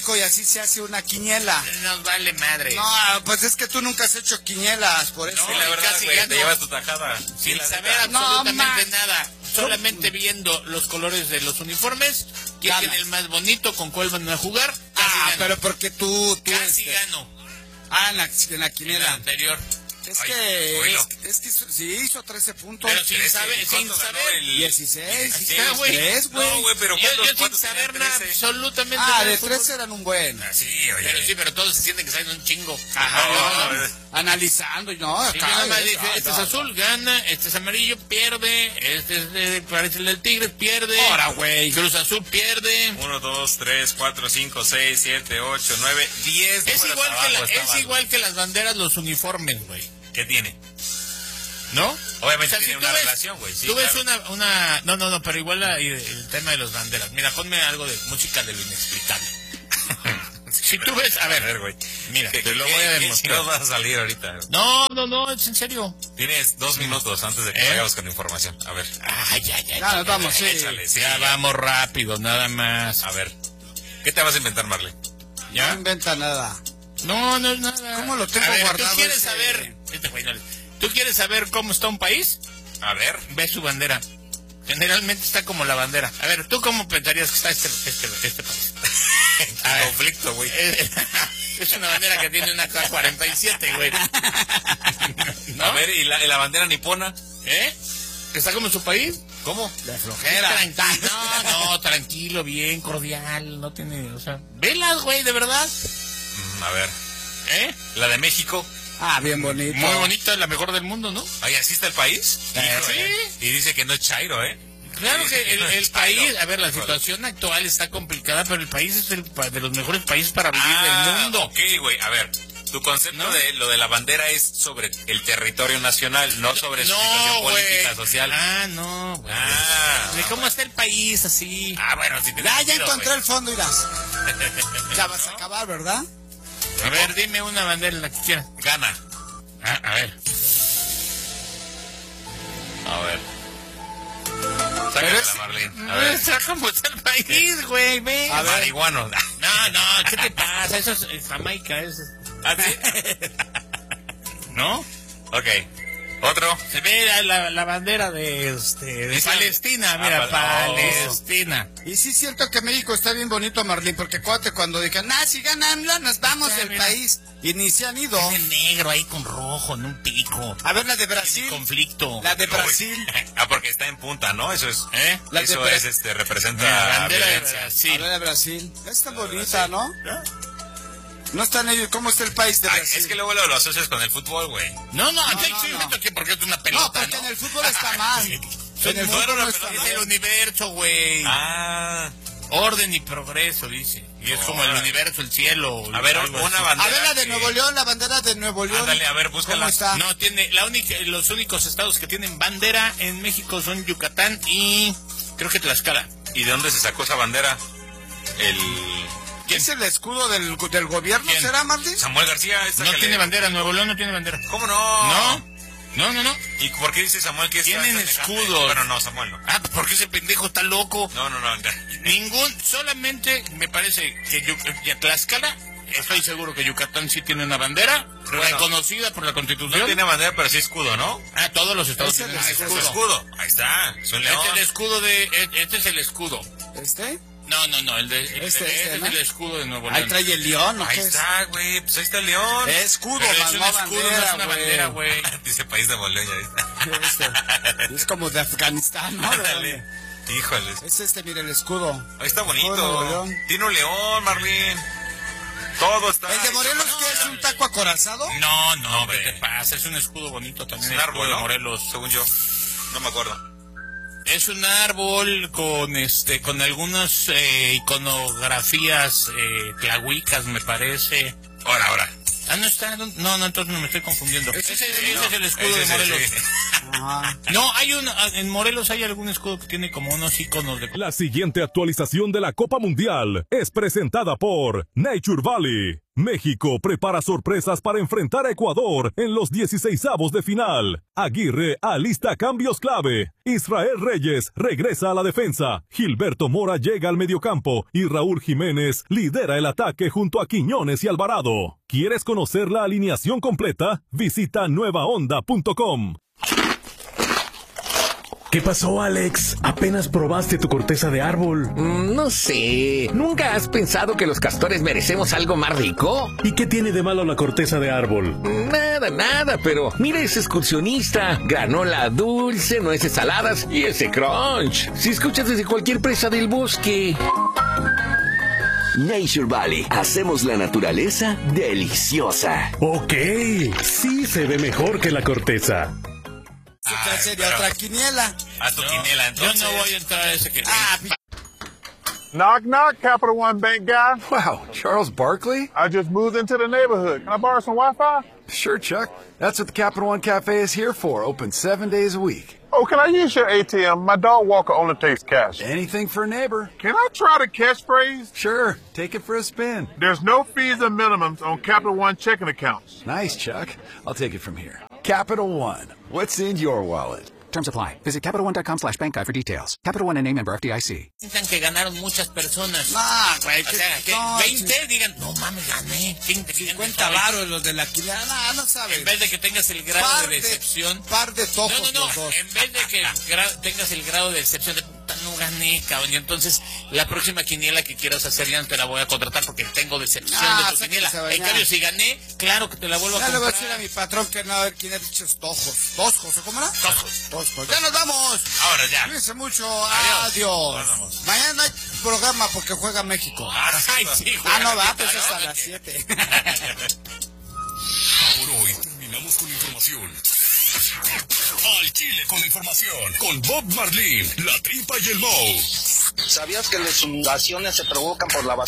México y así se hace una quiniela. Nos vale madre. No, pues es que tú nunca has hecho quinielas, por eso. No, Sí, la verdad, casi güey, gano. te llevas tu tajada. Sí, Sin la saber neta. absolutamente nada. Solamente viendo los colores de los uniformes, quién Ganas. tiene el más bonito, con cuál van a jugar. Casi gano. Pero porque tú Casi gano. en la En la quiniela. anterior. Es Ay, que, oílo. es que sí hizo 13 puntos. Pero sin 13, saber, sin ¿cuánto ganó saber. el- 16. Ahí está, güey. 3, güey. No, güey, pero Yo sin ¿cuántos saber tenían? nada, 13? absolutamente Ah, nada de fútbol. 3 eran un buen. Ah, sí, oye. Pero sí, pero todos se sienten que saben un chingo. Analizando y no, Sí, acá, nada más güey, dice, este es azul, gana, este es amarillo, pierde, este es parece el del Tigres, pierde. Ahora, güey. Cruz Azul pierde. 1, 2, 3, 4, 5, 6, 7, 8, 9, 10. Es números igual, abajo, está es mal, igual que las banderas, los uniformes, güey. ¿Qué tiene? ¿No? Obviamente O sea, tiene si una tú ves- relación, güey. Sí, tú ves claro. No, pero igual el tema de las banderas. Mira, ponme algo de música de lo inexplicable. Si tú ves, a ver, güey. mira, ¿Qué- te lo qué- voy a qué demostrar. chingados vas a salir ahorita? No, es en serio. Tienes 2 minutos antes de que vayamos con información. A ver. Ay, ya. Ya nos vamos, sí. Échale, sí. Ya vamos rápido, nada más. A ver. ¿Qué te vas a inventar, Marley? No inventa nada. No es nada. ¿Cómo lo tengo A ver, guardado ¿Tú quieres ese? saber? ¿Tú quieres saber cómo está un país? A ver. Ve su bandera. Generalmente está como la bandera. A ver, ¿tú cómo pensarías que está este país? A ver. Conflicto, güey. Es una bandera que tiene una K-47, güey. ¿No? A ver, ¿y la bandera nipona? ¿Eh? ¿Está como en su país? ¿Cómo? De flojera. Tranquilo, no, tranquilo, bien, cordial, no tiene, o sea, velas, güey, de verdad. A ver. ¿Eh? ¿La de México? Ah, bien bonito. Muy bonita, la mejor del mundo, ¿no? Ay, ¿así está el país? Híjole. Sí. Y dice que no es chairo, ¿eh? Claro Dice que no el es país, chairo. a ver, la situación actual está complicada, pero el país es de los mejores países para vivir del mundo. Ok, güey, a ver. Tu concepto ¿No? de lo de la bandera es sobre el territorio nacional, no sobre su situación política, social. No, güey. Ah. ¿De cómo está el país así? Bueno, sí tiene Ya sentido, encontré güey. el fondo, irás. Ya vas a acabar, ¿verdad? A ver, dime una bandera, la que quieras. Gana. A ver. A ver. Pero Sácala, es- Marlene. A ver. Está como está el país, güey, ve. A ver. Marihuano. No, ¿qué te pasa? Eso es Jamaica, eso es... ¿Ah, sí? ¿No? Ok. Otro. Se ve la bandera de Dice- Palestina, mira, Oh. Palestina. Y sí siento que México está bien bonito, Marlene, porque acuérdate cuando dijeron, si ganan, nos vamos Ya, del mira. país. Y ni se han ido. Es de negro ahí con rojo en un pico. A ver, la de Tiene Brasil. conflicto. La de Brasil. Porque está en punta, ¿no? Eso es. La de Eso Bra- es, representa La bandera de violencia. A Brasil. ver, de Brasil. Está bonita, ¿no? No están ellos. ¿Cómo está el país de Ay, Brasil? es que luego lo asocias con el fútbol, güey. No, no, sí, no. que porque es una pelota, No, porque en el fútbol está mal. En el No, fútbol no, no está pero Es el mal. universo, güey. Ah. Orden y progreso, dice. Y es como el universo, el cielo. A ver, algo una así. bandera. A ver, la de que- Nuevo León, la bandera de Nuevo León. Ándale, a ver, búscala. ¿Cómo está? No, tiene los únicos estados que tienen bandera en México son Yucatán y creo que Tlaxcala. ¿Y de dónde se sacó esa bandera? ¿Quién? ¿Es el escudo del gobierno, ¿Quién? será, Martín? Samuel García. esta No que tiene le- bandera, Nuevo León no tiene bandera. ¿Cómo no? No. ¿Y por qué dice Samuel que es Tienen semejante? escudos. Bueno, no, Samuel no. Ah, porque ese pendejo está loco. No. Solamente me parece que Tlaxcala, estoy seguro que Yucatán sí tiene una bandera reconocida por la Constitución. No tiene bandera, pero sí escudo, ¿no? Ah, todos los estados Ese tienen es Este es escudo. su escudo. Ahí está. Es un león. Este es el escudo. ¿Este? No, Este, este ¿no? es el escudo de Nuevo Ahí León. trae el león, ¿o Ahí qué es? está, güey. Pues ahí está el león. Escudo, Pero más es un no escudo, no es una bandera, güey. Dice país de Bolivia. Ahí está. Es como de Afganistán, ¿no? Ándale. Híjoles. Es mira el escudo. Ahí está Escudo de bonito. Nuevo León. Tiene un león, Marlene. Todo está. ¿El de Morelos qué es un taco acorazado? No, Hombre. ¿qué te pasa? Es un escudo bonito también. Es un el árbol, escudo de ¿no? Morelos. Según yo. No me acuerdo. Es un árbol con algunas iconografías tlahuicas, me parece. Ahora. Ah, no está. No, entonces no me estoy confundiendo. Ese es el escudo Ese de es Morelos. sí. No, hay en Morelos hay algún escudo que tiene como unos iconos de... La siguiente actualización de la Copa Mundial es presentada por Nature Valley. México prepara sorpresas para enfrentar a Ecuador en los 16avos de final. Aguirre alista cambios clave. Israel Reyes regresa a la defensa. Gilberto Mora llega al mediocampo y Raúl Jiménez lidera el ataque junto a Quiñones y Alvarado. ¿Quieres conocer la alineación completa? Visita nuevaonda.com. ¿Qué pasó, Alex? ¿Apenas probaste tu corteza de árbol? No sé. ¿Nunca has pensado que los castores merecemos algo más rico? ¿Y qué tiene de malo la corteza de árbol? Nada, pero mira ese excursionista. Granola dulce, nueces saladas y ese crunch. Si escuchas desde cualquier presa del bosque. Nature Valley. Hacemos la naturaleza deliciosa. Ok, sí se ve mejor que la corteza. ¿Qué sería otra quiniela? Haz tu quiniela, entonces. Yo no voy a entrar a ese que... Knock, knock, Capital One Bank guy. Wow, Charles Barkley? I just moved into the neighborhood. Can I borrow some Wi-Fi? Sure, Chuck. That's what the Capital One Cafe is here for, open 7 days a week. Oh, can I use your ATM? My dog walker only takes cash. Anything for a neighbor. Can I try the catchphrase? Sure, take it for a spin. There's no fees or minimums on Capital One checking accounts. Nice, Chuck. I'll take it from here. Capital One. What's in your wallet? Terms apply. Visit CapitalOne.com/bankguy for details. Capital One and a member FDIC. Piensan que ganaron muchas personas. No, güey. O sea, que no, 20 digan, no mames, gané. 50 varos los de la quiniela. No sabes. En vez de que tengas el grado de decepción. Par de tojos No. los dos. En vez de que tengas el grado de decepción de puta, no gané, cabrón. Y entonces, la próxima quiniela que quieras hacer ya no te la voy a contratar porque tengo decepción de tu quiniela. En cambio, si gané, claro que te la vuelvo a Ya le voy a comprar. decir a mi patrón que no, a ver quién ha dicho tojos. ¿Toscos o cómo era? Tojos. Ya nos vamos. Ahora ya. Cuídense mucho. Adiós. Adiós. Mañana no hay programa porque juega México. Ay, sí, No, va, juega, pues ¿no? hasta las 7. Por hoy terminamos con información. Al Chile con la información. Con Bob Marlene, La Tripa y el Moe. ¿Sabías que las inundaciones se provocan por la basura?